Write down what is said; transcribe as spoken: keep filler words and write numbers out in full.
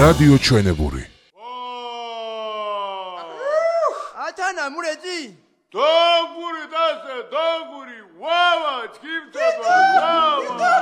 რადიო ჩვენებური. ათანა მურეჯი დაგური დასე დაგური ვავა ჩქიმწება